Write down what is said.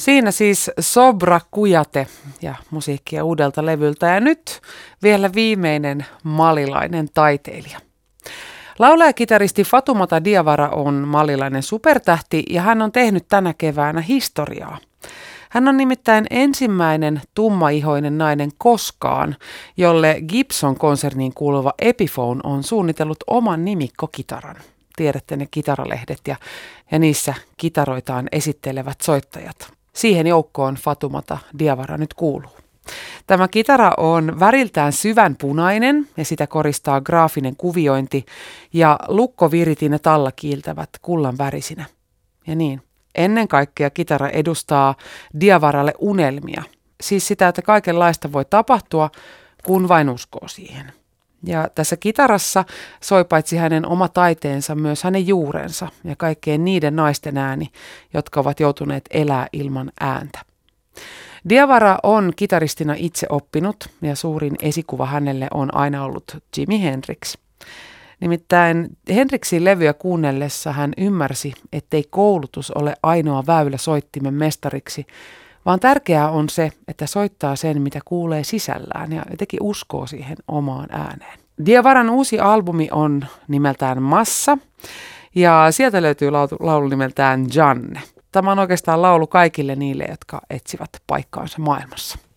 Siinä siis Sobra Kujate ja musiikkia uudelta levyltä ja nyt vielä viimeinen malilainen taiteilija. Laulaja-kitaristi Fatoumata Diawara on malilainen supertähti ja hän on tehnyt tänä keväänä historiaa. Hän on nimittäin ensimmäinen tummaihoinen nainen koskaan, jolle Gibson-konserniin kuuluva Epiphone on suunnitellut oman nimikkokitaran. Tiedätte ne kitaralehdet ja niissä kitaroitaan esittelevät soittajat. Siihen joukkoon Fatoumata Diawara nyt kuuluu. Tämä kitara on väriltään syvän punainen ja sitä koristaa graafinen kuviointi ja lukkoviritinet alla kiiltävät kullan värisinä. Ja niin, ennen kaikkea kitara edustaa Diawaralle unelmia. Siis sitä, että kaikenlaista voi tapahtua, kun vain uskoo siihen. Ja tässä kitarassa soi paitsi hänen oma taiteensa myös hänen juurensa ja kaikkien niiden naisten ääni, jotka ovat joutuneet elää ilman ääntä. Diawara on kitaristina itse oppinut ja suurin esikuva hänelle on aina ollut Jimi Hendrix. Nimittäin Hendrixin levyä kuunnellessa hän ymmärsi, ettei koulutus ole ainoa väylä soittimen mestariksi, vaan tärkeää on se, että soittaa sen, mitä kuulee sisällään ja jotenkin uskoo siihen omaan ääneen. Diawaran uusi albumi on nimeltään Massa ja sieltä löytyy laulu nimeltään Janne. Tämä on oikeastaan laulu kaikille niille, jotka etsivät paikkaansa maailmassa.